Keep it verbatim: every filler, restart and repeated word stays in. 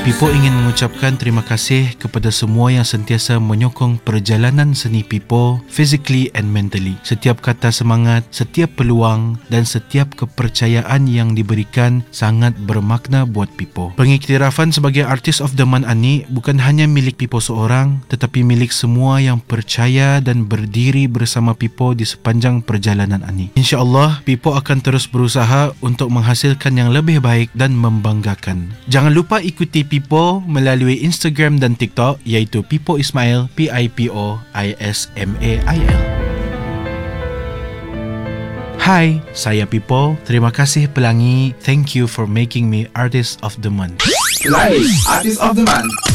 Pipo ingin mengucapkan terima kasih kepada semua yang sentiasa menyokong perjalanan seni Pipo physically and mentally. Setiap kata semangat, setiap peluang dan setiap kepercayaan yang diberikan sangat bermakna buat Pipo. Pengiktirafan sebagai Artist of the Month Ani bukan hanya milik Pipo seorang, tetapi milik semua yang percaya dan berdiri bersama Pipo di sepanjang perjalanan Ani. InsyaAllah, Pipo akan terus berusaha untuk menghasilkan yang lebih baik dan membanggakan. Jangan lupa ikuti Pipo melalui Instagram dan TikTok iaitu Pipo Ismail, P I P O I S M A I L. Hai, saya Pipo. Terima kasih Pelangi. Thank you for making me Artist of the Month. Pelangi, Artist of the Month.